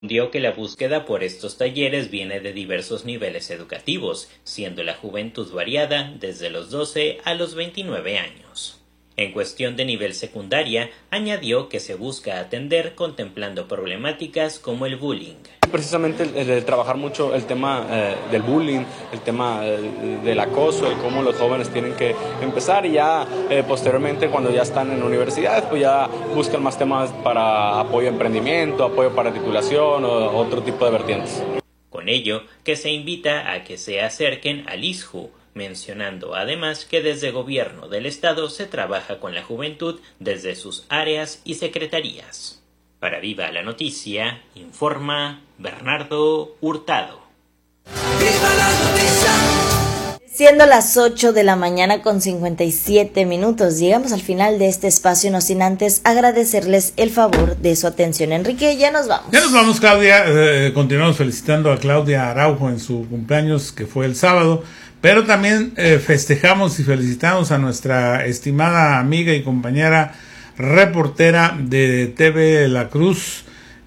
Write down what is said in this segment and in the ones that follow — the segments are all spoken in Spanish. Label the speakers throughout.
Speaker 1: Dio que la búsqueda por estos talleres viene de diversos niveles educativos, siendo la juventud variada desde los 12 a los 29 años. En cuestión de nivel secundaria, añadió que se busca atender contemplando problemáticas como el bullying.
Speaker 2: Precisamente el trabajar mucho el tema del bullying, el tema del acoso, el cómo los jóvenes tienen que empezar y ya posteriormente cuando ya están en universidades pues ya buscan más temas para apoyo a emprendimiento, apoyo para titulación o otro tipo de vertientes.
Speaker 1: Con ello, que se invita a que se acerquen al ISJU, mencionando además que desde Gobierno del Estado se trabaja con la juventud desde sus áreas y secretarías. Para Viva la Noticia, informa Bernardo Hurtado.
Speaker 3: ¡Viva la noticia!
Speaker 4: Siendo las 8 de la mañana con 57 minutos, llegamos al final de este espacio, no sin antes agradecerles el favor de su atención. Enrique, ya nos vamos.
Speaker 5: Ya nos vamos, Claudia. Continuamos felicitando a Claudia Araujo en su cumpleaños, que fue el sábado, pero también festejamos y felicitamos a nuestra estimada amiga y compañera reportera de TV La Cruz,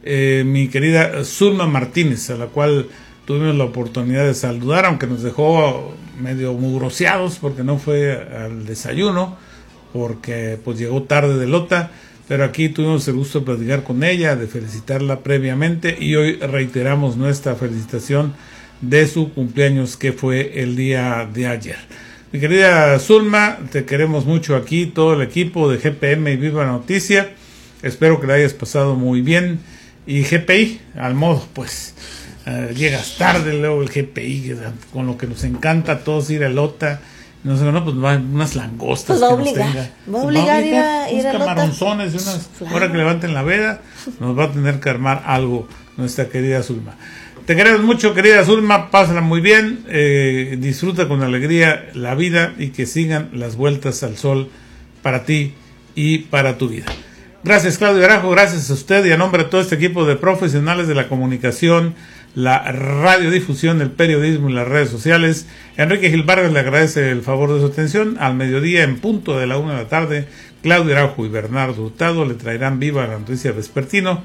Speaker 5: mi querida Zulma Martínez, a la cual tuvimos la oportunidad de saludar, aunque nos dejó medio mugroseados porque no fue al desayuno, porque pues llegó tarde de Lota, pero aquí tuvimos el gusto de platicar con ella, de felicitarla previamente, y hoy reiteramos nuestra felicitación de su cumpleaños, que fue el día de ayer. Mi querida Zulma, te queremos mucho aquí, todo el equipo de GPM y Viva la Noticia. Espero que la hayas pasado muy bien. Y GPI, al modo, pues, llegas tarde, luego el GPI, con lo que nos encanta a todos ir a Lota. No sé, no, pues unas langostas.
Speaker 4: Pues va a obligar a ir a Lota.
Speaker 5: Camaronzones, ahora que levanten la veda, nos va a tener que armar algo nuestra querida Zulma. Te queremos mucho, querida Zulma, pásala muy bien, disfruta con alegría la vida y que sigan las vueltas al sol para ti y para tu vida. Gracias, Claudio Araujo, gracias a usted y a nombre de todo este equipo de profesionales de la comunicación, la radiodifusión, el periodismo y las redes sociales. Enrique Gil Vargas le agradece el favor de su atención. Al mediodía, en punto de la 1 de la tarde, Claudio Araujo y Bernardo Hurtado le traerán Viva la Noticia vespertino.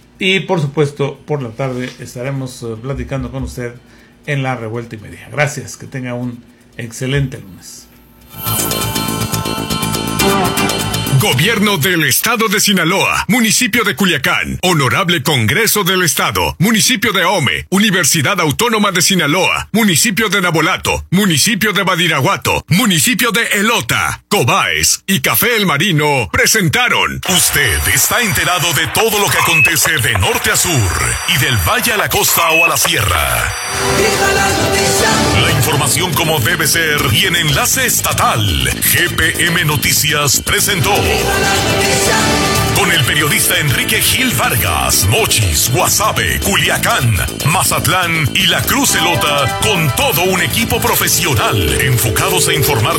Speaker 5: Y por supuesto, por la tarde estaremos platicando con usted en la Revuelta y Media. Gracias, que tenga un excelente lunes.
Speaker 6: Gobierno del Estado de Sinaloa, Municipio de Culiacán, Honorable Congreso del Estado, Municipio de Ahome, Universidad Autónoma de Sinaloa, Municipio de Nabolato, Municipio de Badiraguato, Municipio de Elota, Cobaes y Café El Marino presentaron. Usted está enterado de todo lo que acontece de norte a sur y del valle a la costa o a la sierra.
Speaker 3: ¡Viva la noticia!
Speaker 6: La información como debe ser y en enlace estatal. GPM Noticias presentó. Con el periodista Enrique Gil Vargas, Mochis, Guasave, Culiacán, Mazatlán y La Cruz Elota, con todo un equipo profesional enfocados a informar